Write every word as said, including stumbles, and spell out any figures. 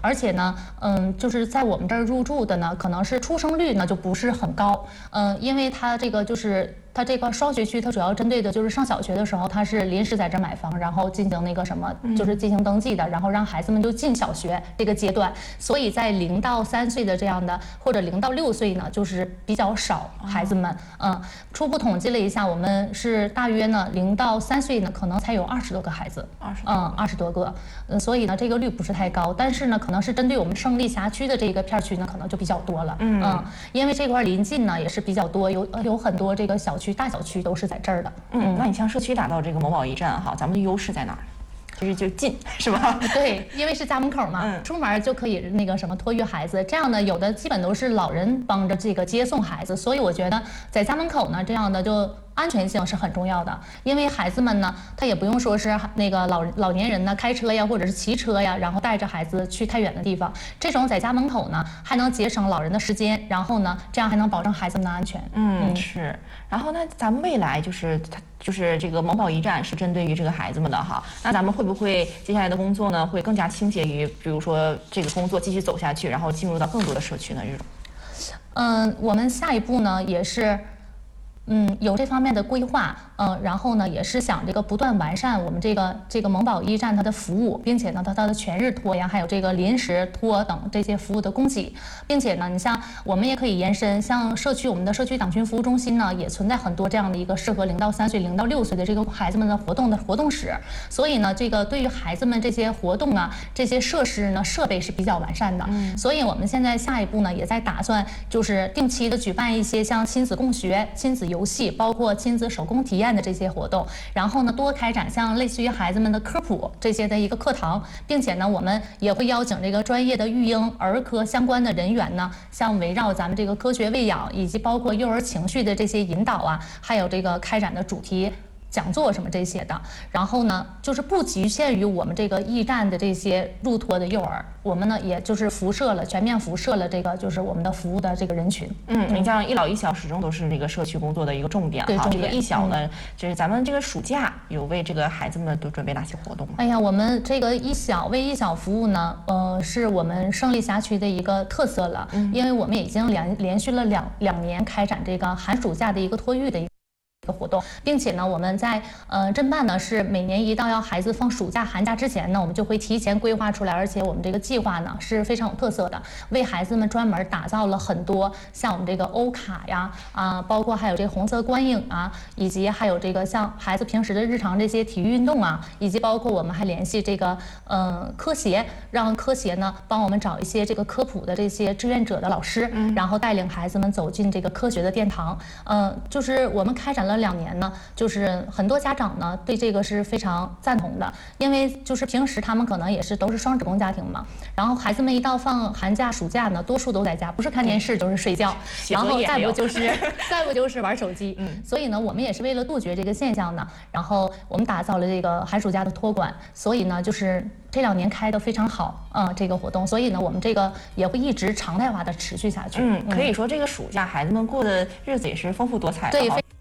而且呢，嗯，就是在我们这儿入住的呢，可能是出生率呢就不是很高，嗯，因为它这个就是它这个双学区，它主要针对的就是上小学的时候，它是临时在这买房，然后进行那个什么，就是进行登记的，然后让孩子们就进小学这个阶段，所以在零到三岁的这样的或者零到六岁呢，就是比较少孩子们，嗯，初步统计了一下，我们是大约呢零到三岁呢，可能才有二十多个孩子，二十嗯二十多个，嗯，所以呢这个率不是太高，但是呢可能是针对我们胜利辖区的这个片区呢，可能就比较多了，嗯，嗯因为这块临近呢也是比较多，有有很多这个小区大小区都是在这儿的， 嗯，那你像社区打造这个某宝驿站哈，咱们的优势在哪儿？其实就近是吧？ 对，因为是家门口嘛，嗯、出门就可以那个什么托育孩子。这样呢，有的基本都是老人帮着这个接送孩子，所以我觉得在家门口呢，这样的就安全性是很重要的。因为孩子们呢，他也不用说是那个老老年人呢开车呀，或者是骑车呀，然后带着孩子去太远的地方。这种在家门口呢，还能节省老人的时间，然后呢，这样还能保证孩子们的安全。 嗯，嗯是。然后呢，咱们未来就是它就是这个某宝驿站是针对于这个孩子们的哈，那咱们会不会接下来的工作呢，会更加倾斜于，比如说这个工作继续走下去，然后进入到更多的社区呢？这种？ 嗯，我们下一步呢也是。嗯，有这方面的规划，嗯，然后呢，也是想这个不断完善我们这个这个某宝驿站它的服务，并且呢，它它的全日托呀，还有这个临时托等这些服务的供给，并且呢，你像我们也可以延伸，像社区我们的社区党群服务中心呢，也存在很多这样的一个适合零到三岁、零到六岁的这个孩子们的活动的活动室，所以呢，这个对于孩子们这些活动啊，这些设施呢，设备是比较完善的，嗯，所以我们现在下一步呢，也在打算就是定期的举办一些像亲子共学、亲子游戏，包括亲子手工体验的这些活动，然后呢，多开展像类似于孩子们的科普这些的一个课堂，并且呢，我们也会邀请这个专业的育婴儿科相关的人员呢，像围绕咱们这个科学喂养以及包括幼儿情绪的这些引导啊，还有这个开展的主题讲座什么这些的，然后呢，就是不局限于我们这个驿站的这些入托的幼儿，我们呢也就是辐射了全面辐射了这个就是我们的服务的这个人群。 嗯，你像一老一小始终都是这个社区工作的一个重点哈。这个一小呢，就是咱们这个暑假有为这个孩子们都准备哪些活动吗？ 哎呀，我们这个一小为一小服务呢，呃，是我们胜利辖区的一个特色了，嗯、因为我们已经连连续了两两年开展这个寒暑假的一个托育的一个。一个活动，并且呢，我们在呃侦办呢是每年一到要孩子放暑假寒假之前呢，我们就会提前规划出来，而且我们这个计划呢是非常有特色的，为孩子们专门打造了很多像我们这个欧卡呀啊，包括还有这个红色观影啊，以及还有这个像孩子平时的日常这些体育运动啊，以及包括我们还联系这个呃科协，让科协呢帮我们找一些这个科普的这些志愿者的老师，嗯、然后带领孩子们走进这个科学的殿堂。嗯、呃，就是我们开展了。两年呢，就是很多家长呢对这个是非常赞同的，因为就是平时他们可能也是都是双职工家庭嘛，然后孩子们一到放寒假暑假呢，多数都在家，不是看电视就是睡觉，然后再不就是再不就是玩手机，嗯，所以呢，我们也是为了杜绝这个现象呢，然后我们打造了这个寒暑假的托管，所以呢，就是这两年开得非常好，嗯，这个活动，所以呢，我们这个也会一直常态化的持续下去。 嗯，可以说这个暑假孩子们过的日子也是丰富多彩的。 对。